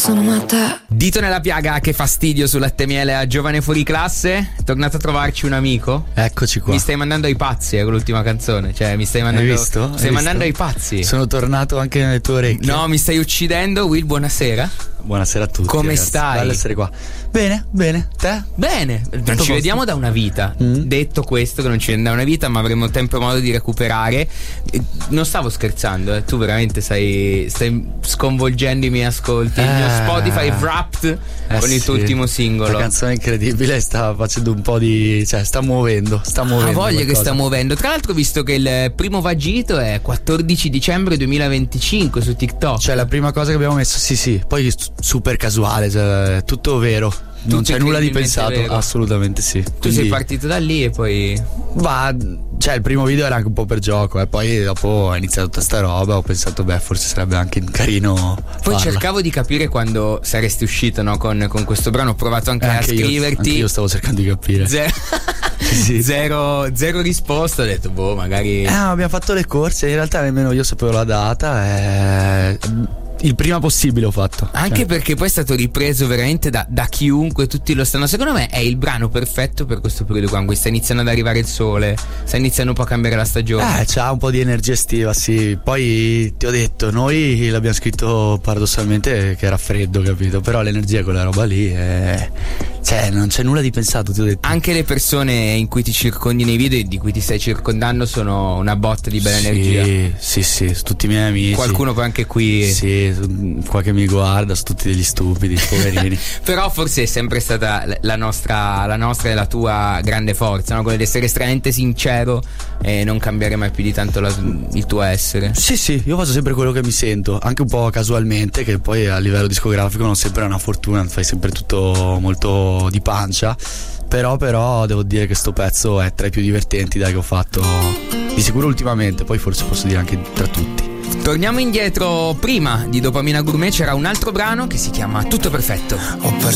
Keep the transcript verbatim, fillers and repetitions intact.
sono matta. Dito nella piaga, che fastidio su Latte e Miele a Giovane Fuori Classe. È tornato a trovarci un amico. Eccoci qua. Mi stai mandando ai pazzi eh, con l'ultima canzone. Cioè mi stai mandando. Hai visto? Mi stai Hai mandando visto? ai pazzi. Sono tornato anche nelle tue orecchie. No, mi stai uccidendo. Will, buonasera. Buonasera a tutti. Come ragazzi. stai? Bello essere qua. Bene, bene. Te? Bene, non ci posto? vediamo da una vita. Mm. Detto questo, che non ci vediamo da una vita, ma avremo tempo e modo di recuperare. Eh, Non stavo scherzando, eh. Tu veramente stai, stai sconvolgendo i miei ascolti. Il mio Eh. Spotify Wrapped Eh con il sì. tuo ultimo singolo. La canzone è incredibile, sta facendo un po' di. Cioè, sta muovendo. Sta muovendo. Ha voglia che qualcosa. sta muovendo. Tra l'altro, visto che il primo vagito è quattordici dicembre duemilaventicinque su TikTok. Cioè, la prima cosa che abbiamo messo, sì, sì. Poi s- super casuale, cioè, tutto vero. Non Tutto c'è nulla di incredibilmente pensato. vero. Assolutamente sì. Tu Quindi, sei partito da lì e poi. Ma, cioè, il primo video era anche un po' per gioco, e eh. poi dopo è iniziata tutta sta roba. Ho pensato, beh, forse sarebbe anche carino. Poi farla. cercavo di capire quando saresti uscito, no, con, con questo brano. Ho provato anche, Eh, a anche io, scriverti. anche io stavo cercando di capire. Zero, Sì. zero, zero risposta. Ho detto, boh, magari. Eh, abbiamo fatto le corse, in realtà nemmeno io sapevo la data. E... il prima possibile ho fatto. Anche Cioè, perché poi è stato ripreso veramente da, da chiunque, tutti lo stanno. Secondo me è il brano perfetto per questo periodo qua, in cui sta iniziando ad arrivare il sole, sta iniziando un po' a cambiare la stagione. Eh, c'ha un po' di energia estiva, sì. Poi ti ho detto, noi l'abbiamo scritto paradossalmente che era freddo, capito? Però l'energia quella roba lì è... Cioè, non c'è nulla di pensato, ti ho detto. Anche le persone in cui ti circondi nei video e di cui ti stai circondando sono una botta di bella sì, energia. Sì, sì, su tutti i miei amici. Qualcuno poi anche qui. Sì, su- qua che mi guarda, su tutti degli stupidi, poverini. Però forse è sempre stata la nostra, la nostra e la tua grande forza, no? Quella di essere estremamente sincero e non cambiare mai più di tanto la- il tuo essere. Sì, sì, io faccio sempre quello che mi sento, anche un po' casualmente, che poi a livello discografico non sempre è una fortuna, fai sempre tutto molto di pancia. Però però devo dire che sto pezzo è tra i più divertenti dai che ho fatto di sicuro ultimamente, poi forse posso dire anche tra tutti. Torniamo indietro. Prima di Dopamina Gourmet c'era un altro brano che si chiama Tutto Perfetto. Ho